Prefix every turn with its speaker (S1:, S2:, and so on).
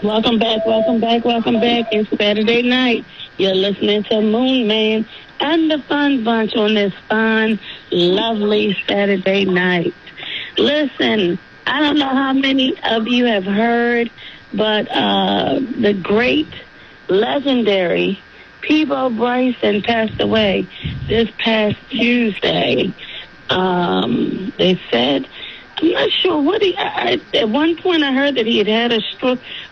S1: Welcome back, welcome back, welcome back. It's Saturday night. You're listening to Moon Man and the Fun Bunch on this fun, lovely Saturday night. Listen, I don't know how many of you have heard, but the great, legendary Peabo Bryson passed away this past Tuesday. They said, I'm not sure what at one point I heard that he had a stroke,